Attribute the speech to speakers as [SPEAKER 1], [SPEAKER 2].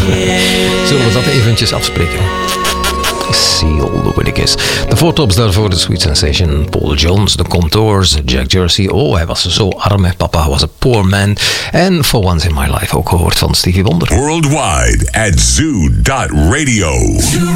[SPEAKER 1] Zullen we dat eventjes afspreken? Seal, de Willikers. De voortops daarvoor, de Sweet Sensation, Paul Jones, The Contours, Jack Jersey. Oh, hij was zo arm, hè. Papa was a poor man. En For Once in My Life ook gehoord van Stevie Wonder.
[SPEAKER 2] Worldwide at zoo.radio.